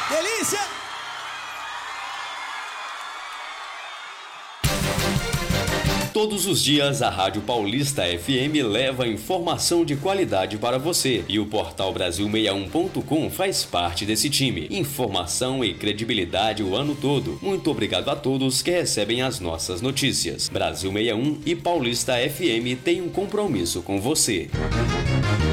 Delícia! Todos os dias, a Rádio Paulista FM leva informação de qualidade para você. E o portal Brasil61.com faz parte desse time. Informação e credibilidade o ano todo. Muito obrigado a todos que recebem as nossas notícias. Brasil 61 e Paulista FM têm um compromisso com você.